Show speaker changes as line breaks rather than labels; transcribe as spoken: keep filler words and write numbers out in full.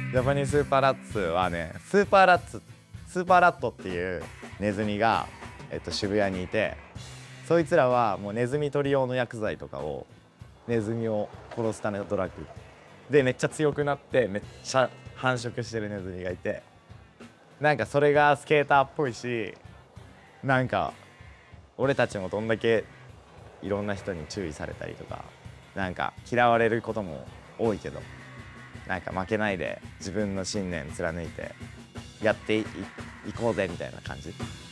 ジャパニーズスーパーラッツはね、スーパーラッツスーパーラットっていうネズミが、えっと、渋谷にいて、そいつらはもうネズミ捕り用の薬剤とかをネズミを殺すためのドラッグでめっちゃ強くなってめっちゃ繁殖してるネズミがいて、なんかそれがスケーターっぽいし、なんか俺たちもどんだけいろんな人に注意されたりとかなんか嫌われることも多いけど、なんか負けないで自分の信念貫いてやってい、いこうぜみたいな感じ。